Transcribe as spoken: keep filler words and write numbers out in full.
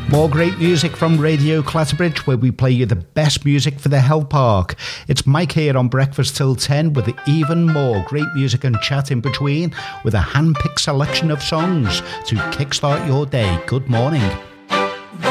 More great music from Radio Clatterbridge, where we play you the best music for the Health Park. It's Mike here on Breakfast Till ten with even more great music and chat in between, with a hand-picked selection of songs to kickstart your day. Good morning.